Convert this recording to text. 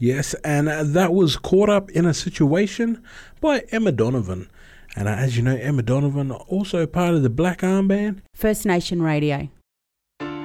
Yes, and that was Caught Up in a Situation by Emma Donovan. And as you know, Emma Donovan, also part of the Black Armband. First Nation Radio.